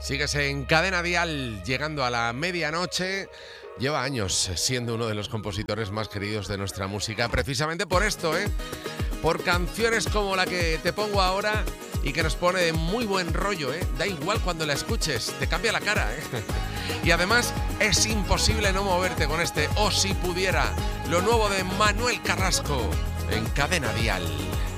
Sigues en Cadena Dial, llegando a la medianoche. Lleva años siendo uno de los compositores más queridos de nuestra música, precisamente por esto, por canciones como la que te pongo ahora y que nos pone de muy buen rollo, Da igual cuando la escuches, te cambia la cara, Y además es imposible no moverte con este O si pudiera, lo nuevo de Manuel Carrasco en Cadena Dial.